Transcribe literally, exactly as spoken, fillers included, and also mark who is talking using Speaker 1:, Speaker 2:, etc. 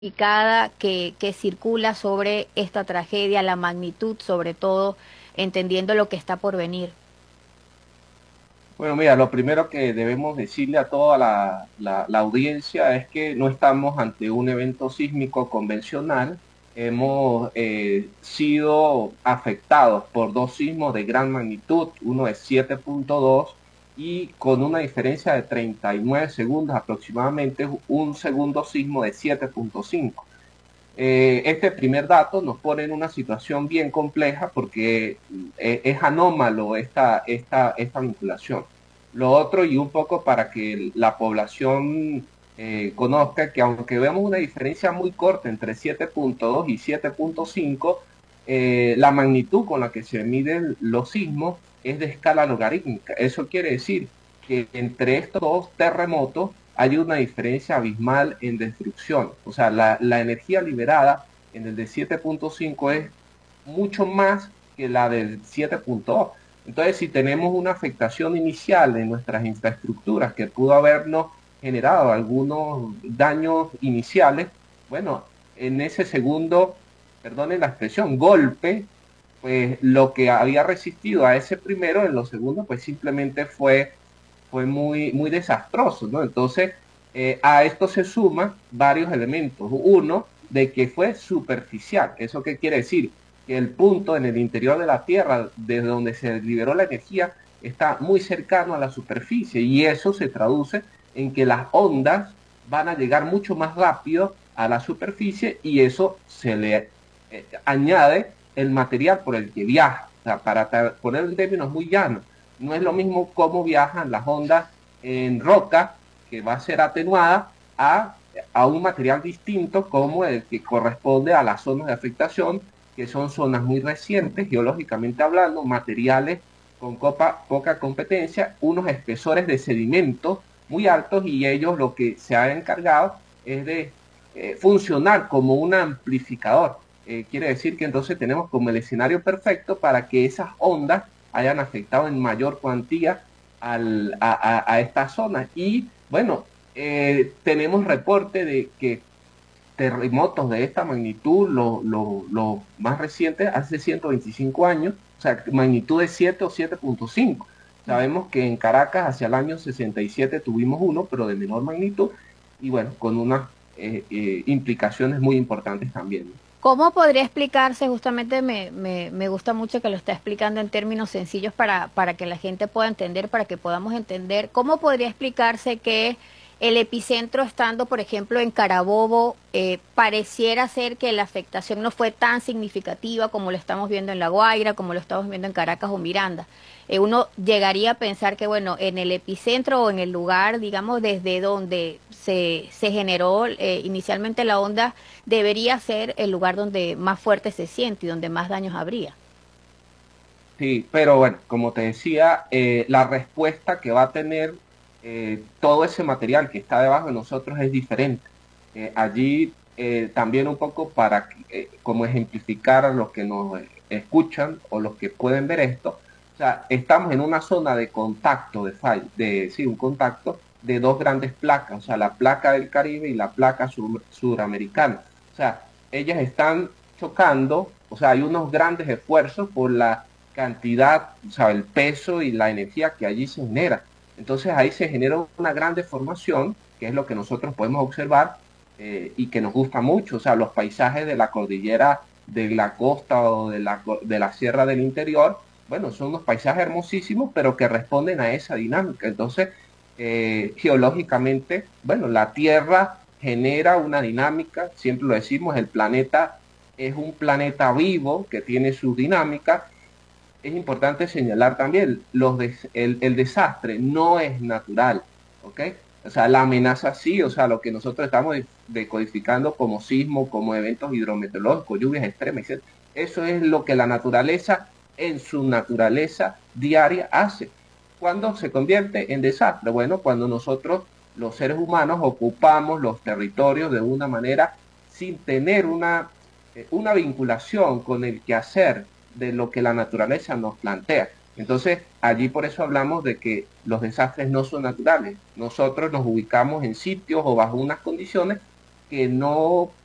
Speaker 1: Cada que, que circula sobre esta tragedia, la magnitud sobre todo, entendiendo lo que está por venir.
Speaker 2: Bueno, mira, lo primero que debemos decirle a toda la, la- la audiencia es que no estamos ante un evento sísmico convencional. Hemos eh, sido afectados por dos sismos de gran magnitud, uno de siete punto dos y con una diferencia de treinta y nueve segundos aproximadamente, un segundo sismo de siete punto cinco. Eh, este primer dato nos pone en una situación bien compleja porque eh, es anómalo esta, esta, esta vinculación. Lo otro, y un poco para que la población eh, conozca que aunque vemos una diferencia muy corta entre siete punto dos y siete punto cinco, eh, la magnitud con la que se miden los sismos es de escala logarítmica. Eso quiere decir que entre estos dos terremotos hay una diferencia abismal en destrucción. O sea, la, la energía liberada en el de siete punto cinco es mucho más que la del siete punto dos. Entonces, si tenemos una afectación inicial en nuestras infraestructuras que pudo habernos generado algunos daños iniciales, bueno, en ese segundo, perdonen la expresión, golpe, pues lo que había resistido a ese primero, en los segundos, pues simplemente fue fue muy, muy desastroso, ¿no? Entonces, eh, a esto se suman varios elementos. Uno, de que fue superficial. ¿Eso qué quiere decir? Que el punto en el interior de la Tierra, desde donde se liberó la energía, está muy cercano a la superficie y eso se traduce en que las ondas van a llegar mucho más rápido a la superficie y eso se le eh, añade el material por el que viaja. O sea, para poner en términos muy llanos, no es lo mismo cómo viajan las ondas en roca, que va a ser atenuada, a, a un material distinto como el que corresponde a las zonas de afectación, que son zonas muy recientes, geológicamente hablando, materiales con copa, poca competencia, unos espesores de sedimentos muy altos y ellos lo que se han encargado es de eh, funcionar como un amplificador. Eh, quiere decir que entonces tenemos como el escenario perfecto para que esas ondas hayan afectado en mayor cuantía al, a, a, a esta zona. Y bueno, eh, tenemos reporte de que terremotos de esta magnitud, los lo, lo más recientes, hace ciento veinticinco años, o sea, magnitud de siete o siete punto cinco. Sabemos que en Caracas hacia el año sesenta y siete tuvimos uno, pero de menor magnitud, y bueno, con unas eh, eh, implicaciones muy importantes también, ¿no?
Speaker 1: ¿Cómo podría explicarse? Justamente me, me, me gusta mucho que lo está explicando en términos sencillos para, para que la gente pueda entender, para que podamos entender. ¿Cómo podría explicarse que el epicentro estando, por ejemplo, en Carabobo, eh, pareciera ser que la afectación no fue tan significativa como lo estamos viendo en La Guaira, como lo estamos viendo en Caracas o Miranda? Eh, uno llegaría a pensar que, bueno, en el epicentro o en el lugar, digamos, desde donde se, se generó eh, inicialmente la onda, debería ser el lugar donde más fuerte se siente y donde más daños habría.
Speaker 2: Sí, pero bueno, como te decía, eh, la respuesta que va a tener eh, todo ese material que está debajo de nosotros es diferente. Eh, allí eh, también un poco para eh, como ejemplificar a los que nos eh, escuchan o los que pueden ver esto, o sea, estamos en una zona de contacto, de fall, de sí, un contacto de dos grandes placas, o sea, la placa del Caribe y la placa sur, suramericana. O sea, ellas están chocando, o sea, hay unos grandes esfuerzos por la cantidad, o sea, el peso y la energía que allí se genera. Entonces ahí se genera una gran deformación, que es lo que nosotros podemos observar eh, y que nos gusta mucho. O sea, los paisajes de la cordillera de la costa o de la, de la sierra del interior, bueno, son unos paisajes hermosísimos, pero que responden a esa dinámica. Entonces, eh, geológicamente, bueno, la Tierra genera una dinámica, siempre lo decimos, el planeta es un planeta vivo que tiene su dinámica. Es importante señalar también, los des, el, el, desastre no es natural, ¿ok? O sea, la amenaza sí, o sea, lo que nosotros estamos decodificando como sismo, como eventos hidrometeorológicos, lluvias extremas, etcétera. Eso es lo que la naturaleza, en su naturaleza diaria, hace. ¿Cuándo se convierte en desastre? Bueno, cuando nosotros, los seres humanos, ocupamos los territorios de una manera sin tener una, eh, una vinculación con el quehacer de lo que la naturaleza nos plantea. Entonces, allí por eso hablamos de que los desastres no son naturales. Nosotros nos ubicamos en sitios o bajo unas condiciones que no